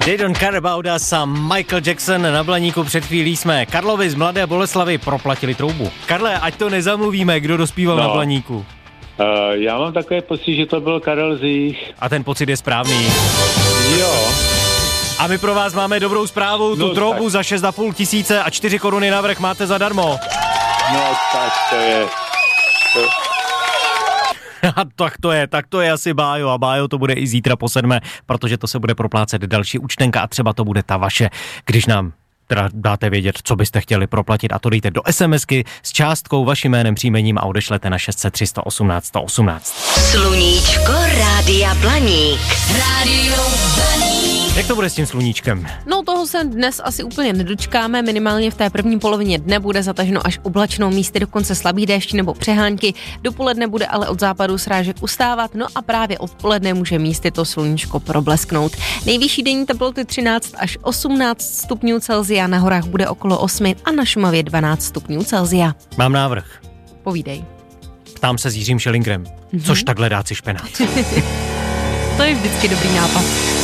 They Don't Care About Us a Michael Jackson. Na Blaníku před chvílí jsme Karlovi z Mladé Boleslavi proplatili troubu. Karle, ať to nezamluvíme, kdo dospíval na Blaníku. Já mám takový pocit, že to byl Karel Zich. A ten pocit je správný. Jo. A my pro vás máme dobrou zprávu, tu troubu za 6,5 tisíce a 4 koruny navrch máte zadarmo. No tak to je. tak to je asi Bájo a Bájo to bude i zítra po 7, protože to se bude proplácet další účtenka a třeba to bude ta vaše, když nám teda dáte vědět, co byste chtěli proplatit a to dejte do SMSky s částkou, vaším jménem, příjmením a odešlete na 600 318 118. Sluníčko Rádia Blaník. Rádio Blaník. Jak to bude s tím sluníčkem? No toho se dnes asi úplně nedočkáme, minimálně v té první polovině dne bude zataženo až oblačno, místy dokonce slabý déšť nebo přehánky, dopoledne bude ale od západu srážek ustávat, no a právě odpoledne může místy to sluníčko problesknout. Nejvyšší denní teploty 13 až 18 stupňů Celsia, na horách bude okolo 8 a na Šumavě 12 stupňů Celsia. Mám návrh. Povídej. Ptám se s Jiřím Schellingrem, což takhle dát si špenát. To je vždycky dobrý nápad.